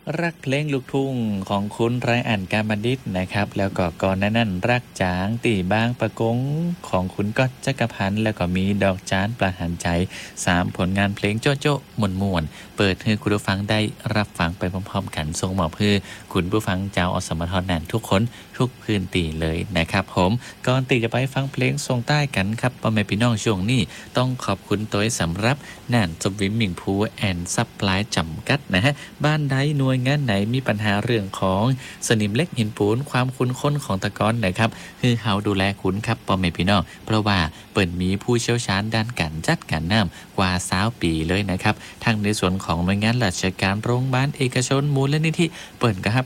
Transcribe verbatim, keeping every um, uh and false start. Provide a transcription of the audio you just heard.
รักเพลงลูกทุ่งของคุณไรอันกามดิษฐ์นะครับแล้วก็ก่อนหน้านั้นรักจางตีบางประกงของคุณก๊อตจักรพันธ์แล้วก็มีดอกจานประหารใจสามผลงานเพลงโจ๊ะโจ๊ะม่วนๆเปิดให้คุณผู้ฟังได้รับฟังไปพร้อมๆกันส่งมอบเพื่อคุณผู้ฟังเจ้าอสมทนั่นทุกคนทุกพื้นที่เลยนะครับผมก่อนตีจะไปฟังเพลงส่งใต้กันครับพ่อแม่พี่น้องช่วงนี้ต้องขอบคุณตัวสำหรับน่านจบวิมมิงพูแอนซับไลน์จำกัดนะฮะบ้านใดหน่วยงานไหนมีปัญหาเรื่องของสนิมเล็กหินปูนความคุ้นค้นของตะกอนนะครับคือเฮาดูแลคุณครับพ่อแม่พี่น้องเพราะว่าเปิดมีผู้เชี่ยวชาญด้านการจัดการน้ำกว่าสาวปีเลยนะครับทั้งในส่วนของหน่วยงานราชการโรงพยาบาลเอกชนมูลนิธิเปิดกระหับ